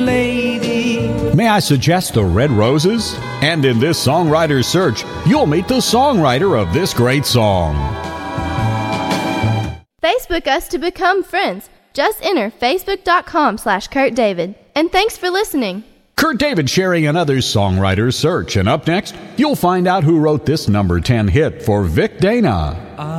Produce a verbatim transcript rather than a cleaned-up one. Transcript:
lady. May I suggest the Red Roses? And in this songwriter search, you'll meet the songwriter of this great song. Facebook us to become friends. Just enter facebook.com slash Kurt David. And thanks for listening. Kurt David sharing another songwriter search. And up next, you'll find out who wrote this number ten hit for Vic Dana.